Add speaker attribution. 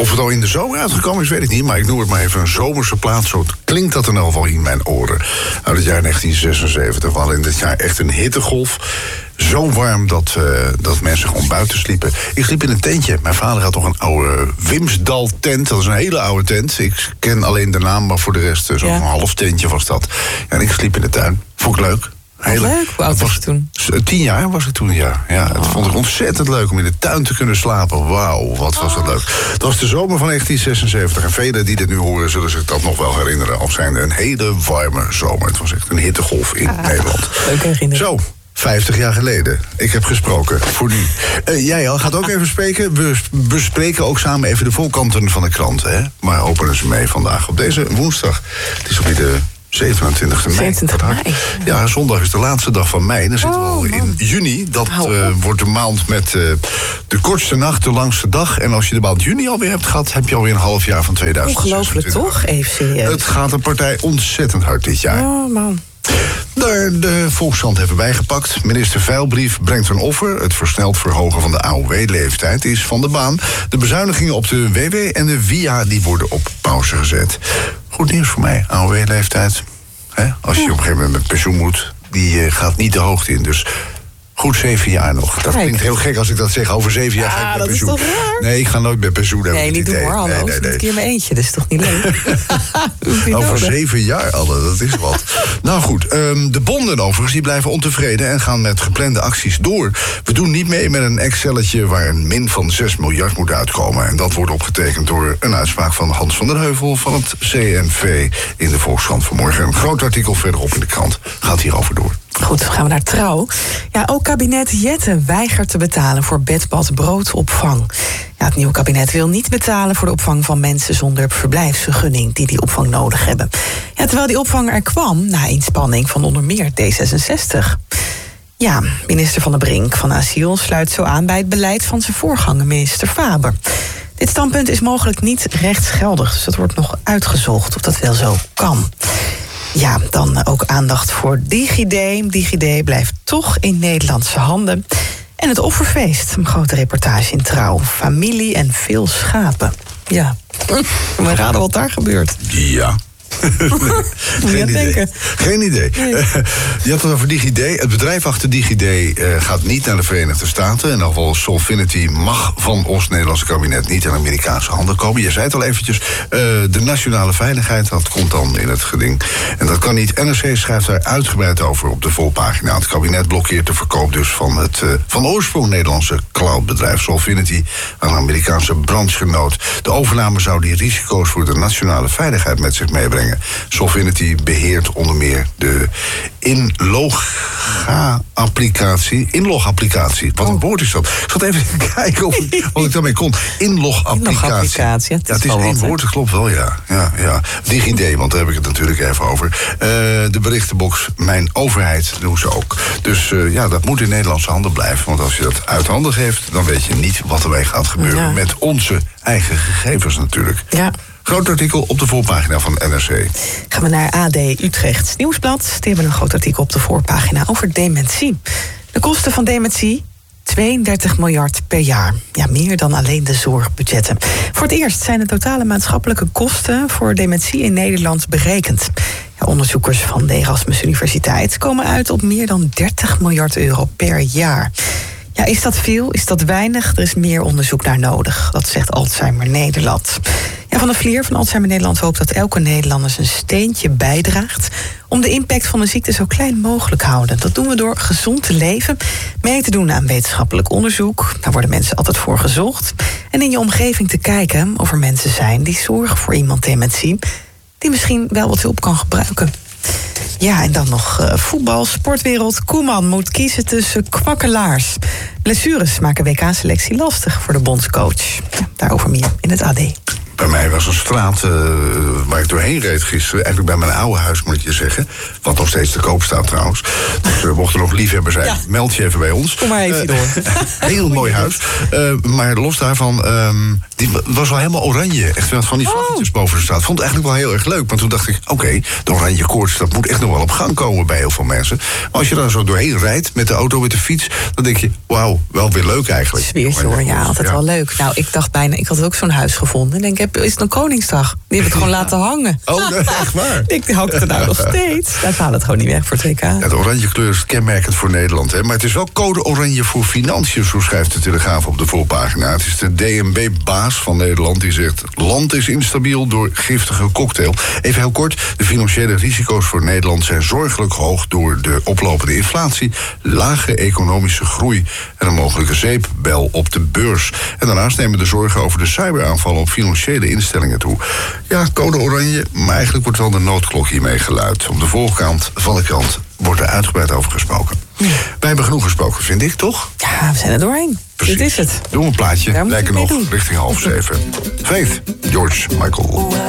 Speaker 1: Of het al in de zomer uitgekomen is, weet ik niet. Maar ik noem het maar even een zomerse plaat. Zo klinkt dat in elk geval in mijn oren. Uit het jaar 1976. We hadden in dit jaar echt een hittegolf. Zo warm dat mensen gewoon buiten sliepen. Ik sliep in een tentje. Mijn vader had toch een oude Wimsdal-tent. Dat is een hele oude tent. Ik ken alleen de naam, maar voor de rest zo'n half tentje was dat. En ik sliep in de tuin. Vond ik leuk.
Speaker 2: Heel leuk. Hoe oud was je toen?
Speaker 1: 10 jaar was ik toen, ja. Het vond ik ontzettend leuk om in de tuin te kunnen slapen. Wauw, wat was dat leuk. Dat was de zomer van 1976. En velen die dit nu horen zullen zich dat nog wel herinneren. Al zijn een hele warme zomer. Het was echt een hittegolf in Nederland.
Speaker 2: Leuke herinnering.
Speaker 1: Zo. 50 jaar geleden. Ik heb gesproken. Voor nu. Jij al gaat ook even spreken. We bespreken ook samen even de voorkanten van de krant. Hè? Maar openen ze mee vandaag op deze woensdag. Het is op de 27 mei.
Speaker 2: 27 mei.
Speaker 1: Ja, zondag is de laatste dag van mei. Dan zitten we al in juni. Dat wordt de maand met de kortste nacht, de langste dag. En als je de maand juni alweer hebt gehad, heb je alweer een half jaar van 2026.
Speaker 2: Ongelooflijk toch? Even serieus.
Speaker 1: Het gaat de partij ontzettend hard dit jaar.
Speaker 2: Oh man.
Speaker 1: De Volkskrant hebben bijgepakt. Minister Veilbrief brengt een offer. Het versneld verhogen van de AOW-leeftijd is van de baan. De bezuinigingen op de WW en de WIA die worden op pauze gezet. Goed nieuws voor mij, AOW-leeftijd. Als je op een gegeven moment met pensioen moet, die gaat niet de hoogte in. Dus goed 7 jaar nog. Dat klinkt heel gek als ik dat zeg. Over 7 jaar ga ik met pensioen.
Speaker 2: Dat is toch raar?
Speaker 1: Nee, ik ga nooit met pensioen.
Speaker 2: Nee, niet doen hoor, hallo. Nee. Een keer in mijn eentje, dat is toch niet leuk?
Speaker 1: Over 7 jaar, Anne, dat is wat. Nou goed, de bonden overigens, die blijven ontevreden en gaan met geplande acties door. We doen niet mee met een Excelletje waar een min van 6 miljard moet uitkomen. En dat wordt opgetekend door een uitspraak van Hans van der Heuvel van het CNV in de Volkskrant vanmorgen. Een groot artikel verderop in de krant gaat hierover door.
Speaker 2: Goed, dan gaan we naar Trouw. Ja, ook kabinet Jette weigert te betalen voor bed-bad broodopvang. Ja, het nieuwe kabinet wil niet betalen voor de opvang van mensen zonder verblijfsvergunning die opvang nodig hebben. Ja, terwijl die opvang er kwam na inspanning van onder meer D66. Ja, minister Van der Brink van Asiel sluit zo aan bij het beleid van zijn voorganger, minister Faber. Dit standpunt is mogelijk niet rechtsgeldig, dus dat wordt nog uitgezocht of dat wel zo kan. Ja, dan ook aandacht voor DigiD. DigiD blijft toch in Nederlandse handen. En het offerfeest, een grote reportage in Trouw. Familie en veel schapen. Ja, we raden wat daar gebeurt.
Speaker 1: Ja. Geen idee.
Speaker 2: Nee.
Speaker 1: Je had het over DigiD. Het bedrijf achter DigiD gaat niet naar de Verenigde Staten. En alvast Solvinity mag van ons Nederlandse kabinet niet in Amerikaanse handen komen. Je zei het al eventjes. De nationale veiligheid, dat komt dan in het geding. En dat kan niet. NRC schrijft daar uitgebreid over op de voorpagina. Het kabinet blokkeert de verkoop dus van het van oorsprong Nederlandse cloudbedrijf Solvinity aan een Amerikaanse branchegenoot. De overname zou die risico's voor de nationale veiligheid met zich meebrengen. Solvinity beheert onder meer de inlogapplicatie. Wat een woord is dat? Ik zat even te kijken of ik daarmee kon. Inlogapplicatie.
Speaker 2: Ja,
Speaker 1: het is één woord, dat klopt wel, ja. DigiD, want daar heb ik het natuurlijk even over. De berichtenbox Mijn Overheid doen ze ook. Dus dat moet in Nederlandse handen blijven. Want als je dat uit handen geeft, dan weet je niet wat ermee gaat gebeuren. Met onze eigen gegevens natuurlijk.
Speaker 2: Ja.
Speaker 1: Groot artikel op de voorpagina van NRC.
Speaker 2: Gaan we naar AD Utrechts Nieuwsblad. Die hebben een groot artikel op de voorpagina over dementie. De kosten van dementie, 32 miljard per jaar. Ja, meer dan alleen de zorgbudgetten. Voor het eerst zijn de totale maatschappelijke kosten voor dementie in Nederland berekend. Ja, onderzoekers van de Erasmus Universiteit komen uit op meer dan 30 miljard euro per jaar. Ja, is dat veel? Is dat weinig? Er is meer onderzoek naar nodig. Dat zegt Alzheimer Nederland. Ja, Van der Vlier van Alzheimer Nederland hoopt dat elke Nederlander zijn steentje bijdraagt om de impact van de ziekte zo klein mogelijk te houden. Dat doen we door gezond te leven, mee te doen aan wetenschappelijk onderzoek. Daar worden mensen altijd voor gezocht. En in je omgeving te kijken of er mensen zijn die zorgen voor iemand dementie, die misschien wel wat hulp kan gebruiken. Ja, en dan nog voetbal, sportwereld. Koeman moet kiezen tussen kwakkelaars. Blessures maken WK-selectie lastig voor de bondscoach. Ja, daarover meer in het AD.
Speaker 1: Bij mij was een straat waar ik doorheen reed gisteren. Eigenlijk bij mijn oude huis, moet ik je zeggen. Wat nog steeds te koop staat trouwens. Dus mocht er nog liefhebber zijn, meld je even bij ons.
Speaker 2: Kom maar even door.
Speaker 1: Heel mooi huis. Maar los daarvan, die was wel helemaal oranje. Echt van die vlaggetjes boven de straat. Vond het eigenlijk wel heel erg leuk. Maar toen dacht ik, oké, de oranje koorts, dat moet echt nog wel op gang komen bij heel veel mensen. Maar als je daar zo doorheen rijdt met de auto, met de fiets, dan denk je, wauw, wel weer leuk eigenlijk.
Speaker 2: Sfeertje hoor, ja, altijd wel leuk. Nou, ik dacht bijna, ik had ook zo'n huis gevonden. En denk, is het een Koningsdag? Die hebben het gewoon laten hangen.
Speaker 1: Oh, echt waar?
Speaker 2: Ik hang er nou nog steeds. Daar gaat het gewoon niet weg voor 2K.
Speaker 1: Ja, de oranje kleur is kenmerkend voor Nederland. Hè? Maar het is wel code oranje voor financiën, zo schrijft de Telegraaf op de voorpagina. Het is de DNB-baas van Nederland die zegt, land is instabiel door giftige cocktail. Even heel kort, de financiële risico's voor Nederland zijn zorgelijk hoog door de oplopende inflatie, lage economische groei en een mogelijke zeepbel op de beurs. En daarnaast nemen de zorgen over de cyberaanvallen op financiële instellingen toe. Ja, code oranje, maar eigenlijk wordt wel de noodklok hiermee geluid. Op de voorkant van de krant wordt er uitgebreid over gesproken. Wij hebben genoeg gesproken, vind ik, toch?
Speaker 2: Ja, we zijn er doorheen.
Speaker 1: Precies.
Speaker 2: Dit is het.
Speaker 1: Doe een plaatje,
Speaker 2: Daar moet
Speaker 1: lijken
Speaker 2: ik mee
Speaker 1: nog
Speaker 2: doen.
Speaker 1: richting 6:30. Faith, George Michael.